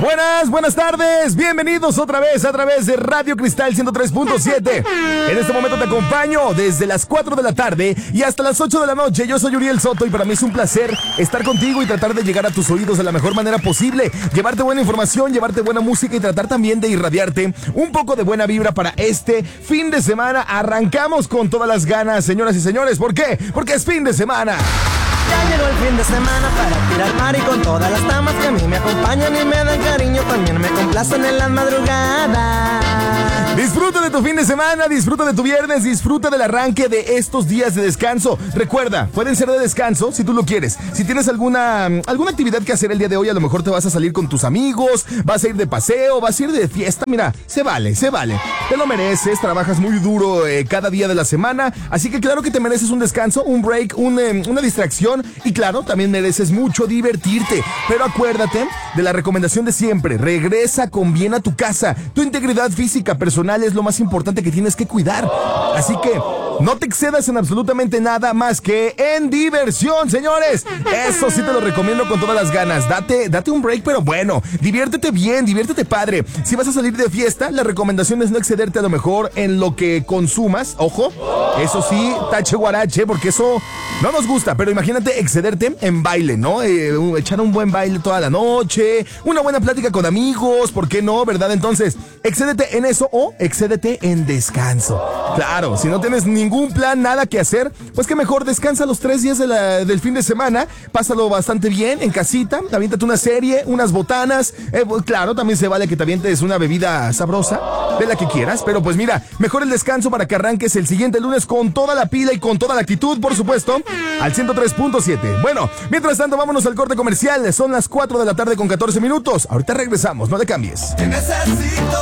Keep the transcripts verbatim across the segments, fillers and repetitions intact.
Buenas, buenas tardes, bienvenidos otra vez a través de Radio Cristal ciento tres punto siete. En este momento te acompaño desde las cuatro de la tarde y hasta las ocho de la noche. Yo soy Uriel Soto y para mí es un placer estar contigo y tratar de llegar a tus oídos de la mejor manera posible, llevarte buena información, llevarte buena música y tratar también de irradiarte un poco de buena vibra para este fin de semana. Arrancamos con todas las ganas, señoras y señores. ¿Por qué? Porque es fin de semana. Ya llegó el fin de semana para tirar party con todas las damas que a mí me acompañan y me dan cariño, también me complacen en las madrugadas. Disfruta de tu fin de semana, disfruta de tu viernes, disfruta del arranque de estos días de descanso. Recuerda, pueden ser de descanso si tú lo quieres. Si tienes alguna, alguna actividad que hacer el día de hoy, a lo mejor te vas a salir con tus amigos, vas a ir de paseo, vas a ir de fiesta. Mira, se vale, se vale. Te lo mereces, trabajas muy duro eh, cada día de la semana. Así que claro que te mereces un descanso, un break, un, eh, una distracción. Y claro, también mereces mucho divertirte. Pero acuérdate de la recomendación de siempre. Regresa con bien a tu casa. Tu integridad física personal es lo más importante que tienes que cuidar. Así que no te excedas en absolutamente nada más que en diversión, señores. Eso sí te lo recomiendo con todas las ganas. Date, date un break, pero bueno. Diviértete bien, diviértete padre. Si vas a salir de fiesta, la recomendación es no excederte a lo mejor en lo que consumas. Ojo, eso sí, tache guarache, porque eso no nos gusta. Pero imagínate excederte en baile, ¿no? Eh, echar un buen baile toda la noche, una buena plática con amigos, ¿por qué no, verdad? Entonces, excédete en eso o excédete en descanso. Claro, si no tienes ningún plan, nada que hacer, pues que mejor descansa los tres días de la, del fin de semana. Pásalo bastante bien en casita, aviéntate una serie, unas botanas. Eh, claro, también se vale que te avientes una bebida sabrosa, de la que quieras. Pero pues mira, mejor el descanso para que arranques el siguiente lunes con toda la pila y con toda la actitud, por supuesto, al ciento tres punto siete. Bueno, mientras tanto, vámonos al corte comercial. Son las cuatro de la tarde con catorce minutos. Ahorita regresamos, no le cambies. Te necesito.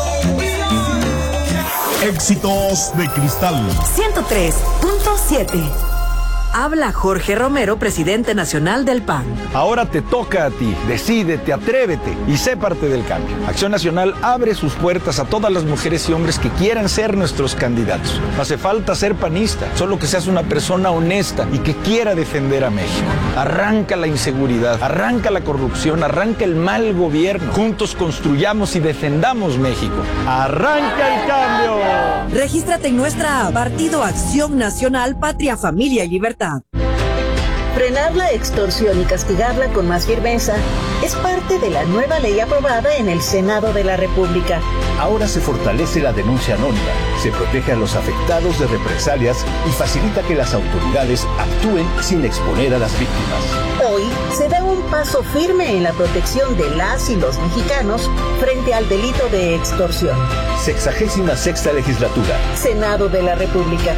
Éxitos de Cristal ciento tres punto siete. Habla Jorge Romero, presidente nacional del P A N. Ahora te toca a ti. Decídete, atrévete y sé parte del cambio. Acción Nacional abre sus puertas a todas las mujeres y hombres que quieran ser nuestros candidatos. No hace falta ser panista, solo que seas una persona honesta y que quiera defender a México. Arranca la inseguridad, arranca la corrupción, arranca el mal gobierno. Juntos construyamos y defendamos México. ¡Arranca el cambio! Regístrate en nuestra app Partido Acción Nacional, Patria, Familia y Libertad. Frenar la extorsión y castigarla con más firmeza es parte de la nueva ley aprobada en el Senado de la República. Ahora se fortalece la denuncia anónima, se protege a los afectados de represalias y facilita que las autoridades actúen sin exponer a las víctimas. Hoy se da un paso firme en la protección de las y los mexicanos frente al delito de extorsión. Sexagésima sexta legislatura. Senado de la República.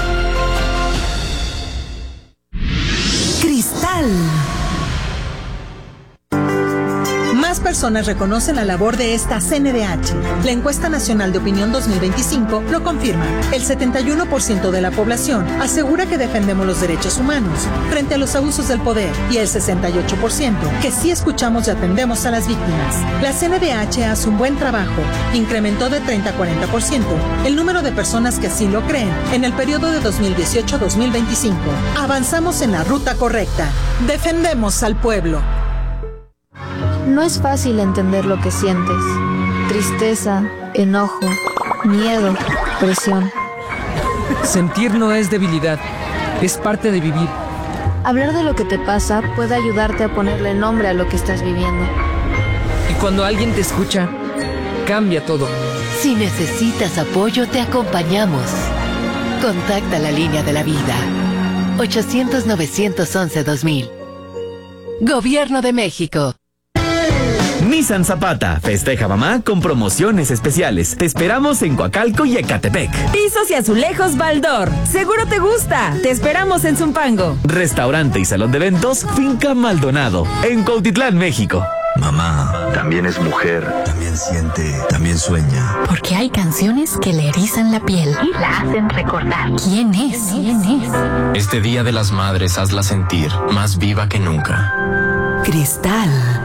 Cristal. Más personas reconocen la labor de esta C N D H. La encuesta nacional de opinión dos mil veinticinco lo confirma. El setenta y uno por ciento de la población asegura que defendemos los derechos humanos frente a los abusos del poder y el sesenta y ocho por ciento que sí escuchamos y atendemos a las víctimas. La C N D H hace un buen trabajo. Incrementó de treinta a cuarenta por ciento el número de personas que así lo creen en el periodo de dos mil dieciocho a dos mil veinticinco. Avanzamos en la ruta correcta. Defendemos al pueblo. No es fácil entender lo que sientes. Tristeza, enojo, miedo, presión. Sentir no es debilidad, es parte de vivir. Hablar de lo que te pasa puede ayudarte a ponerle nombre a lo que estás viviendo. Y cuando alguien te escucha, cambia todo. Si necesitas apoyo, te acompañamos. Contacta la línea de la vida. ochocientos, novecientos once, dos mil. Gobierno de México. Nissan Zapata festeja mamá con promociones especiales. Te esperamos en Coacalco y Ecatepec. Pisos y azulejos Baldor. Seguro te gusta. Te esperamos en Zumpango. Restaurante y salón de eventos Finca Maldonado en Cuautitlán, México. Mamá también es mujer, también siente, también sueña. Porque hay canciones que le erizan la piel y la hacen recordar. ¿Quién es? ¿Quién es? Este Día de las Madres hazla sentir más viva que nunca. Cristal.